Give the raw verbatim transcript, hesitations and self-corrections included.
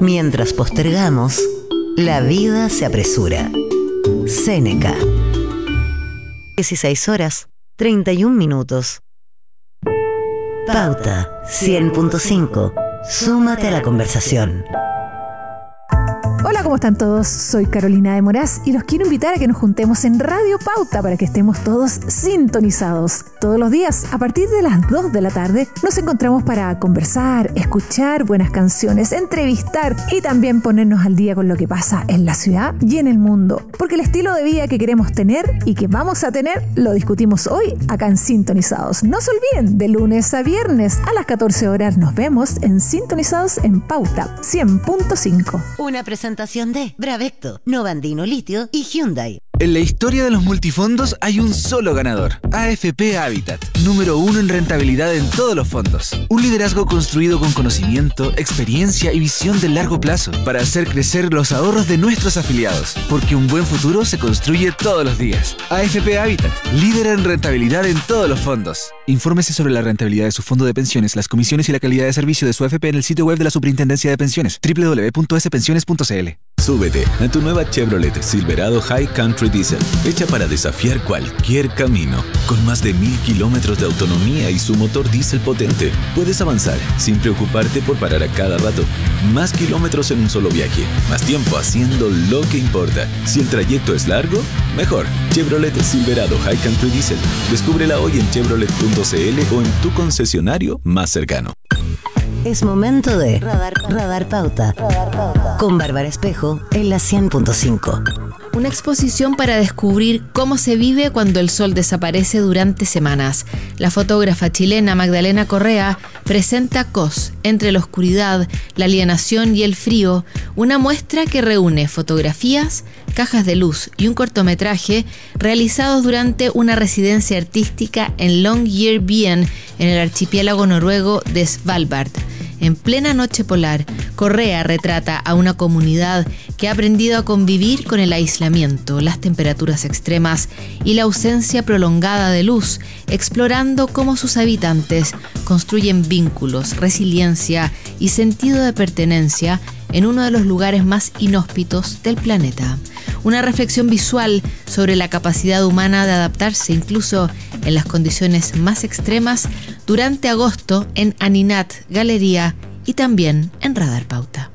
Mientras postergamos, la vida se apresura. Séneca. dieciséis horas, treinta y un minutos. Pauta cien punto cinco. Súmate a la conversación. Hola, ¿cómo están todos? Soy Carolina de Moraz y los quiero invitar a que nos juntemos en Radio Pauta para que estemos todos sintonizados. Todos los días, a partir de las dos de la tarde, nos encontramos para conversar, escuchar buenas canciones, entrevistar y también ponernos al día con lo que pasa en la ciudad y en el mundo. Porque el estilo de vida que queremos tener y que vamos a tener, lo discutimos hoy acá en Sintonizados. No se olviden, de lunes a viernes a las catorce horas nos vemos en Sintonizados en Pauta cien punto cinco. Una presentación de Bravecto, Novandino Litio y Hyundai. En la historia de los multifondos hay un solo ganador, A F P Habitat, número uno en rentabilidad en todos los fondos. Un liderazgo construido con conocimiento, experiencia y visión de largo plazo para hacer crecer los ahorros de nuestros afiliados, porque un buen futuro se construye todos los días. A F P Habitat, líder en rentabilidad en todos los fondos. Infórmese sobre la rentabilidad de su fondo de pensiones, las comisiones y la calidad de servicio de su A F P en el sitio web de la Superintendencia de Pensiones, doble u doble u doble u punto ese pensiones punto c l. Súbete a tu nueva Chevrolet Silverado High Country Diesel, hecha para desafiar cualquier camino. Con más de mil kilómetros de autonomía y su motor diésel potente, puedes avanzar sin preocuparte por parar a cada rato. Más kilómetros en un solo viaje, más tiempo haciendo lo que importa. Si el trayecto es largo, mejor. Chevrolet Silverado High Country Diesel. Descúbrela hoy en chevrolet punto c l o en tu concesionario más cercano. Es momento de Radar, Radar Pauta, Radar Pauta con Bárbara Espejo en la cien punto cinco. Una exposición para descubrir cómo se vive cuando el sol desaparece durante semanas. La fotógrafa chilena Magdalena Correa presenta C O S, Entre la oscuridad, la alienación y el frío, una muestra que reúne fotografías, cajas de luz y un cortometraje realizados durante una residencia artística en Longyearbyen, en el archipiélago noruego de Svalbard. En plena noche polar, Correa retrata a una comunidad que ha aprendido a convivir con el aislamiento, las temperaturas extremas y la ausencia prolongada de luz, explorando cómo sus habitantes construyen vínculos, resiliencia y sentido de pertenencia en uno de los lugares más inhóspitos del planeta. Una reflexión visual sobre la capacidad humana de adaptarse incluso en las condiciones más extremas durante agosto en Aninat Galería y también en Radar Pauta.